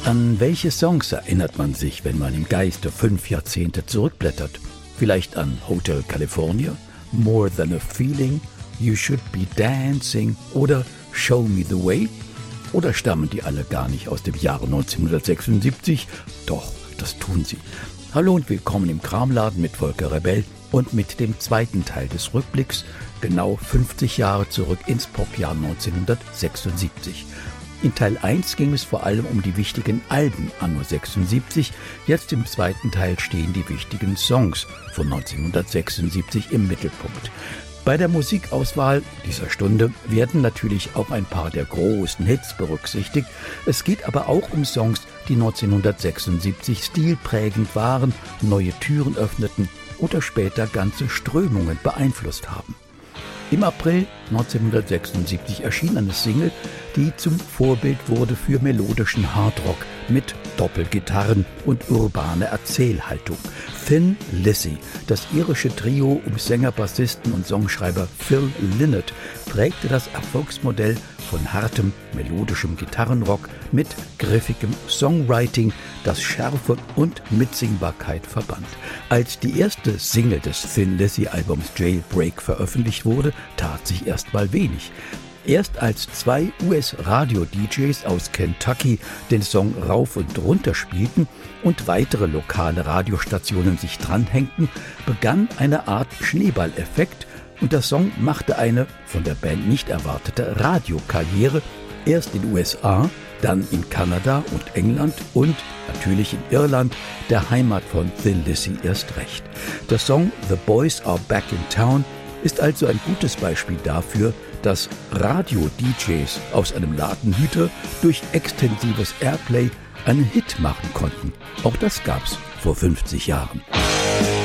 An welche Songs erinnert man sich, wenn man im Geiste 5 Jahrzehnte zurückblättert? Vielleicht an Hotel California, More Than a Feeling, You Should Be Dancing oder Show Me the Way? Oder stammen die alle gar nicht aus dem Jahre 1976? Doch, das tun sie. Hallo und willkommen im Kramladen mit Volker Rebell und mit dem zweiten Teil des Rückblicks, genau 50 Jahre zurück ins Popjahr 1976. In Teil 1 ging es vor allem um die wichtigen Alben anno 76. Jetzt im zweiten Teil stehen die wichtigen Songs von 1976 im Mittelpunkt. Bei der Musikauswahl dieser Stunde werden natürlich auch ein paar der großen Hits berücksichtigt. Es geht aber auch um Songs, die 1976 stilprägend waren, neue Türen öffneten oder später ganze Strömungen beeinflusst haben. Im April 1976 erschien eine Single, die zum Vorbild wurde für melodischen Hardrock mit Doppelgitarren und urbaner Erzählhaltung. Thin Lizzy, das irische Trio um Sänger, Bassisten und Songschreiber Phil Lynott, prägte das Erfolgsmodell von hartem, melodischem Gitarrenrock mit griffigem Songwriting, das Schärfe und Mitsingbarkeit verband. Als die erste Single des Thin Lizzy-Albums Jailbreak veröffentlicht wurde, tat sich erstmal wenig. Erst als 2 US-Radio-DJs aus Kentucky den Song rauf und runter spielten und weitere lokale Radiostationen sich dranhängten, begann eine Art Schneeballeffekt und der Song machte eine von der Band nicht erwartete Radiokarriere, erst in den USA, dann in Kanada und England und natürlich in Irland, der Heimat von Thin Lizzy erst recht. Der Song The Boys Are Back in Town ist also ein gutes Beispiel dafür, dass Radio-DJs aus einem Ladenhüter durch extensives Airplay einen Hit machen konnten. Auch das gab's vor 50 Jahren.